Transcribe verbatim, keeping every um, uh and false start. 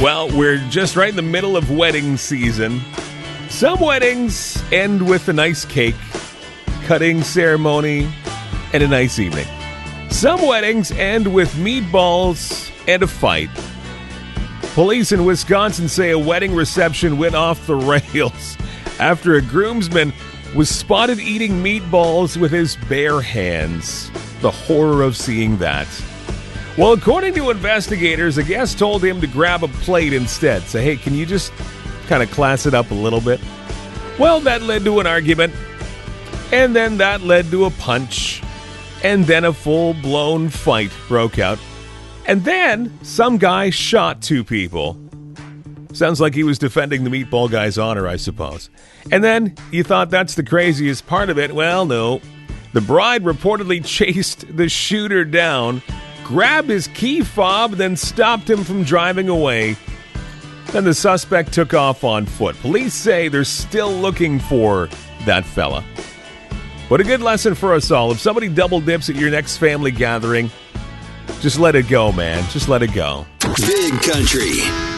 Well, we're just right in the middle of wedding season. Some weddings end with a nice cake, cutting ceremony, and a nice evening. Some weddings end with meatballs and a fight. Police in Wisconsin say a wedding reception went off the rails after a groomsman was spotted eating meatballs with his bare hands. The horror of seeing that. Well, according to investigators, a guest told him to grab a plate instead. Say, hey, can you just kind of class it up a little bit? Well, that led to an argument. And then that led to a punch. And then a full-blown fight broke out. And then some guy shot two people. Sounds like he was defending the meatball guy's honor, I suppose. And then you thought that's the craziest part of it. Well, no. The bride reportedly chased the shooter down, grabbed his key fob, then stopped him from driving away. Then the suspect took off on foot. Police say they're still looking for that fella. But a good lesson for us all. If somebody double dips at your next family gathering, just let it go, man. Just let it go. Big Country.